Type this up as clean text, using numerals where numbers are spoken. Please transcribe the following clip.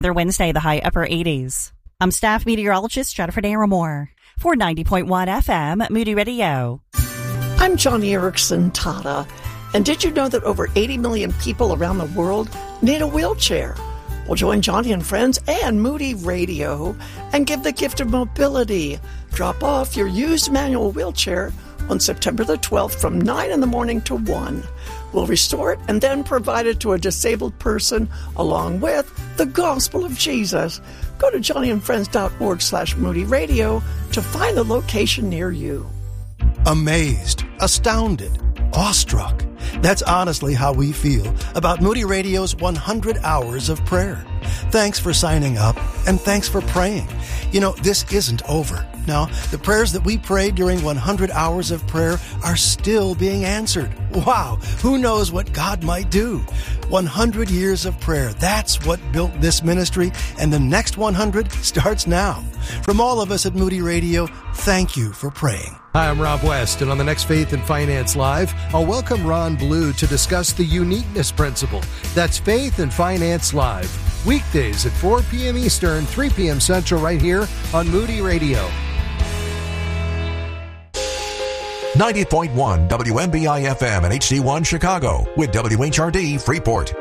Their Wednesday, the high upper 80s. I'm staff meteorologist Jennifer Naramore for 90.1 FM Moody Radio. I'm Johnny Erickson Tata, and did you know that over 80 million people around the world need a wheelchair? Well, join Johnny and Friends and Moody Radio and give the gift of mobility. Drop off your used manual wheelchair on September the 12th from 9 in the morning to 1. We'll restore it and then provide it to a disabled person along with the gospel of Jesus. Go to johnnyandfriends.org/Moody Radio to find the location near you. Amazed, astounded, awestruck. That's honestly how we feel about Moody Radio's 100 Hours of Prayer. Thanks for signing up, and thanks for praying. You know, this isn't over. Now, the prayers that we prayed during 100 Hours of Prayer are still being answered. Wow, who knows what God might do? 100 years of prayer, that's what built this ministry, and the next 100 starts now. From all of us at Moody Radio, thank you for praying. Hi, I'm Rob West, and on the next Faith and Finance Live, I'll welcome Ron Blue to discuss the uniqueness principle. That's Faith and Finance Live, weekdays at 4 p.m. Eastern, 3 p.m. Central, right here on Moody Radio. 90.1 WMBI FM and HD1 Chicago with WHRD Freeport.